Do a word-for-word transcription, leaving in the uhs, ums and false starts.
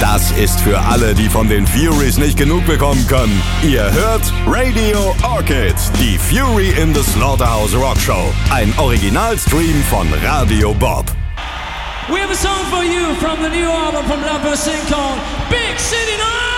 Das ist für alle, die von den Furies nicht genug bekommen können. Ihr hört Radio Orchid, die Fury in the Slaughterhouse Rock Show. Ein Originalstream von Radio Bob. We have a song for you from the new album from La Persing called Big City Night!